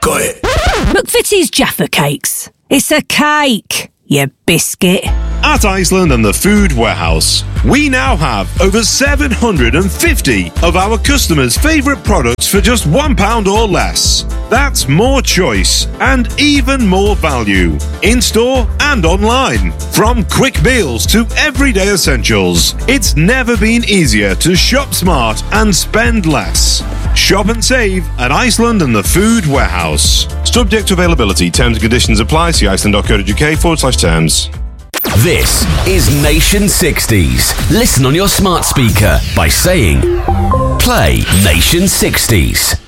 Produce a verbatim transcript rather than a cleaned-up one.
got it. McVitie's Jaffa Cakes. It's a cake, you biscuit. At Iceland and the Food Warehouse, we now have over seven hundred fifty of our customers' favourite products for just one pound or less. That's more choice and even more value, in-store and online. From quick meals to everyday essentials, it's never been easier to shop smart and spend less. Shop and save at Iceland and the Food Warehouse. Subject to availability, terms and conditions apply. See iceland.co.uk forward slash terms. This is Nation sixties. Listen on your smart speaker by saying, play Nation sixties.